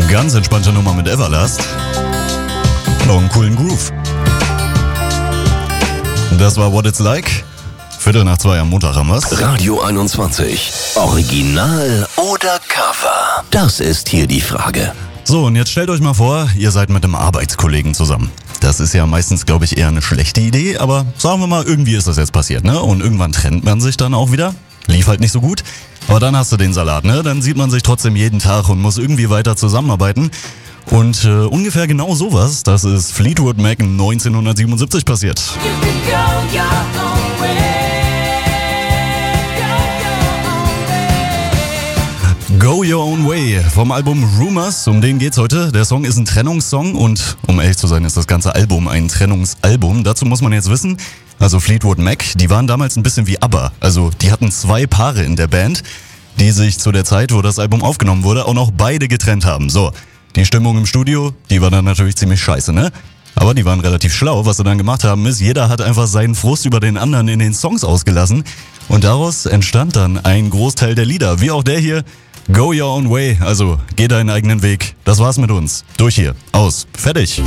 Ganz entspannte Nummer mit Everlast. Noch einen coolen Groove. Das war What It's Like. 1:45 am Montag haben wir's. Radio 21. Original oder Cover? Das ist hier die Frage. So, und jetzt stellt euch mal vor, ihr seid mit einem Arbeitskollegen zusammen. Das ist ja meistens, glaube ich, eher eine schlechte Idee, aber sagen wir mal, irgendwie ist das jetzt passiert, ne? Und irgendwann trennt man sich dann auch wieder. Lief halt nicht so gut. Aber dann hast du den Salat, ne? Dann sieht man sich trotzdem jeden Tag und muss irgendwie weiter zusammenarbeiten. Und ungefähr genau sowas, das ist Fleetwood Mac 1977 passiert. Go Your Own Way vom Album Rumors, um den geht's heute. Der Song ist ein Trennungssong und um ehrlich zu sein, ist das ganze Album ein Trennungsalbum. Dazu muss man jetzt wissen, also Fleetwood Mac, die waren damals ein bisschen wie ABBA. Also die hatten 2 Paare in der Band, die sich zu der Zeit, wo das Album aufgenommen wurde, auch noch beide getrennt haben. So, die Stimmung im Studio, die war dann natürlich ziemlich scheiße, ne? Aber die waren relativ schlau. Was sie dann gemacht haben, ist, jeder hat einfach seinen Frust über den anderen in den Songs ausgelassen. Und daraus entstand dann ein Großteil der Lieder, wie auch der hier. Go Your Own Way, also geh deinen eigenen Weg. Das war's mit uns. Durch hier, aus, fertig.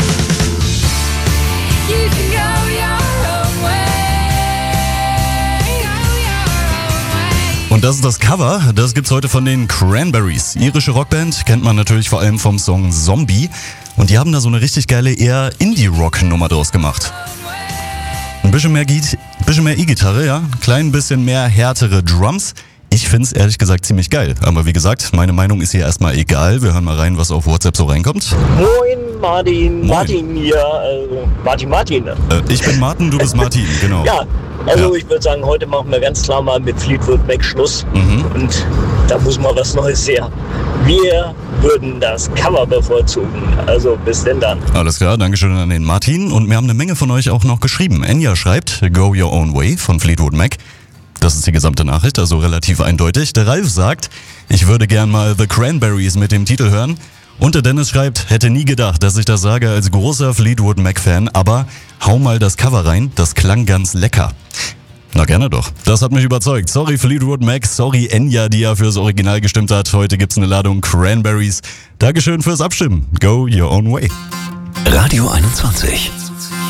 Und das ist das Cover, das gibt's heute von den Cranberries. Irische Rockband, kennt man natürlich vor allem vom Song Zombie. Und die haben da so eine richtig geile, eher Indie-Rock-Nummer draus gemacht. Ein bisschen mehr E-Gitarre, ja, ein klein bisschen mehr härtere Drums. Ich find's ehrlich gesagt ziemlich geil. Aber wie gesagt, meine Meinung ist hier erstmal egal. Wir hören mal rein, was auf WhatsApp so reinkommt. Moin, Martin. Moin. Martin hier. Martin. Ich bin Martin, du bist Martin, genau. Ja, also ich würde sagen, heute machen wir ganz klar mal mit Fleetwood Mac Schluss. Und da muss mal was Neues her. Wir würden das Cover bevorzugen. Also bis denn dann. Alles klar, Dankeschön an den Martin. Und wir haben eine Menge von euch auch noch geschrieben. Enya schreibt, Go Your Own Way von Fleetwood Mac. Das ist die gesamte Nachricht, also relativ eindeutig. Der Ralf sagt, ich würde gern mal The Cranberries mit dem Titel hören. Und der Dennis schreibt, hätte nie gedacht, dass ich das sage als großer Fleetwood Mac-Fan, aber hau mal das Cover rein, das klang ganz lecker. Na gerne doch, das hat mich überzeugt. Sorry Fleetwood Mac, sorry Enya, die ja fürs Original gestimmt hat. Heute gibt's eine Ladung Cranberries. Dankeschön fürs Abstimmen. Go Your Own Way. Radio 21.